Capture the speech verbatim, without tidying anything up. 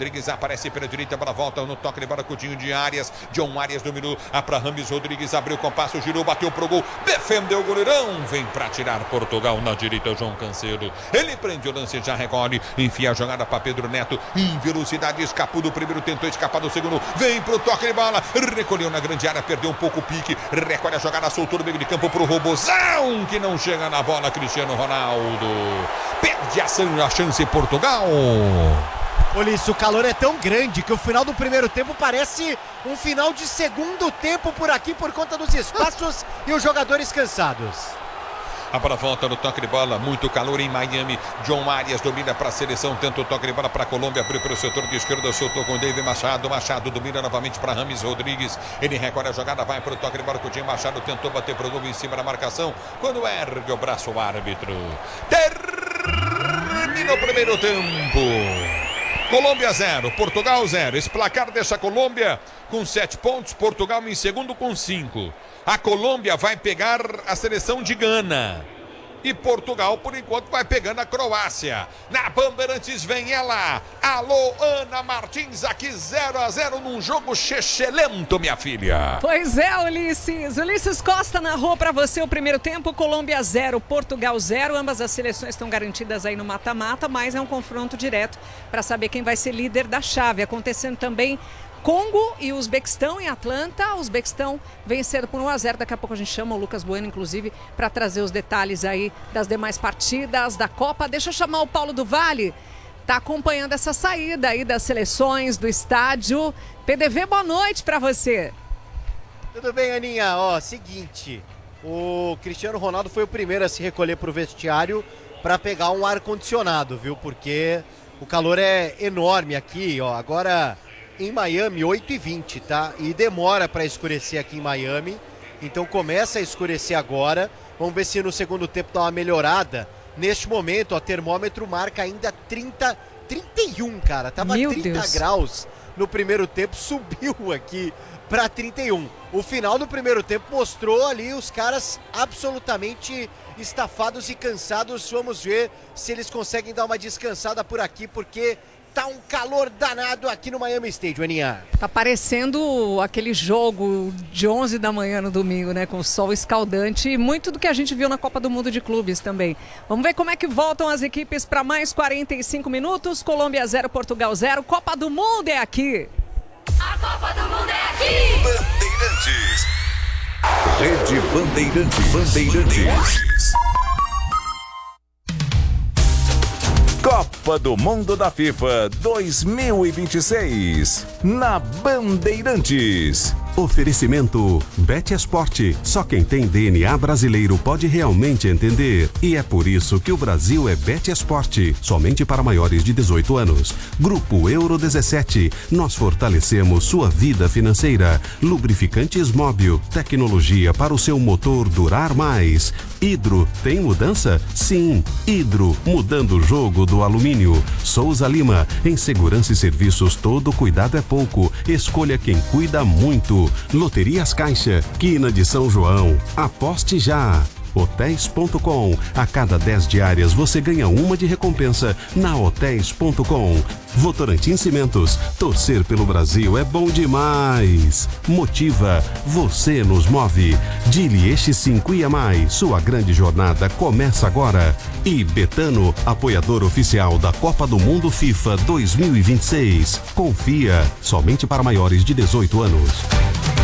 Rodrigues aparece pela direita, para volta no toque de bola, Coutinho de Arias. John Arias dominou, a para Rames Rodrigues, abriu com passo, girou, bateu pro gol, defendeu o goleirão, vem para tirar Portugal na direita, João Cancelo. Ele prende o lance, já recolhe, enfia a jogada para Pedro Neto, em velocidade, escapou do primeiro, tentou escapar do segundo, vem pro toque de bola, recolheu na grande área, perdeu um pouco o pique, recolhe a jogada, soltou no meio de campo pro Robozão, que não chega na bola, Cristiano Ronaldo. Perde a chance Portugal. Ulisses, o calor é tão grande que o final do primeiro tempo parece um final de segundo tempo por aqui por conta dos espaços e os jogadores cansados. A bola volta no toque de bola, muito calor em Miami. John Arias domina para a seleção, tenta o toque de bola para a Colômbia, abriu pelo setor de esquerda, soltou com David Machado. Machado domina novamente para Rames Rodrigues. Ele recolhe a jogada, vai para o toque de bola. Coutinho Machado tentou bater para o gol em cima da marcação. Quando ergue o braço o árbitro. Termina o primeiro tempo. Colômbia zero, Portugal zero. Esse placar deixa a Colômbia com sete pontos, Portugal em segundo com cinco. A Colômbia vai pegar a seleção de Gana. E Portugal, por enquanto, vai pegando a Croácia. Na Bandeirantes vem ela. Alô, Ana Martins, aqui zero a zero num jogo chechelento, minha filha. Pois é, Ulisses. Ulisses Costa narrou pra você o primeiro tempo. Colômbia zero, Portugal zero. Ambas as seleções estão garantidas aí no mata-mata, mas é um confronto direto para saber quem vai ser líder da chave. Acontecendo também Congo e Uzbequistão em Atlanta. O Uzbequistão vencendo por um a zero. Daqui a pouco a gente chama o Lucas Bueno, inclusive, para trazer os detalhes aí das demais partidas da Copa. Deixa eu chamar o Paulo do Vale. Tá acompanhando essa saída aí das seleções do estádio. P D V, boa noite para você. Tudo bem, Aninha? Ó, seguinte, o Cristiano Ronaldo foi o primeiro a se recolher pro vestiário para pegar um ar-condicionado, viu? Porque o calor é enorme aqui, ó. Agora em Miami, oito e vinte, tá? E demora para escurecer aqui em Miami. Então começa a escurecer agora. Vamos ver se no segundo tempo dá uma melhorada. Neste momento, o termômetro marca ainda trinta, trinta e um, cara. Tava Meu trinta Deus. graus no primeiro tempo, subiu aqui para trinta e um. O final do primeiro tempo mostrou ali os caras absolutamente estafados e cansados. Vamos ver se eles conseguem dar uma descansada por aqui, porque tá um calor danado aqui no Miami Stadium, Aninha. Tá parecendo aquele jogo de onze da manhã no domingo, né? Com o sol escaldante e muito do que a gente viu na Copa do Mundo de Clubes também. Vamos ver como é que voltam as equipes para mais quarenta e cinco minutos. Colômbia zero, Portugal zero. Copa do Mundo é aqui. A Copa do Mundo é aqui. Bandeirantes. Rede Bandeirantes. Bandeirantes. Copa do Mundo da FIFA dois mil e vinte e seis, na Bandeirantes. Oferecimento Bet Esporte. Só quem tem D N A brasileiro pode realmente entender. E é por isso que o Brasil é Bet Esporte, somente para maiores de dezoito anos. Grupo Euro dezessete. Nós fortalecemos sua vida financeira. Lubrificantes Móbil. Tecnologia para o seu motor durar mais. Hidro. Tem mudança? Sim. Hidro. Mudando o jogo do alumínio. Souza Lima. Em segurança e serviços, todo cuidado é pouco. Escolha quem cuida muito. Loterias Caixa, Quina de São João. Aposte já. hotéis ponto com. A cada dez diárias você ganha uma de recompensa na hotéis ponto com. Votorantim Cimentos. Torcer pelo Brasil é bom demais. Motiva. Você nos move. Dilieste cinco I A mais. Sua grande jornada começa agora. E Betano, apoiador oficial da Copa do Mundo FIFA dois mil e vinte e seis. Confia. Somente para maiores de dezoito anos.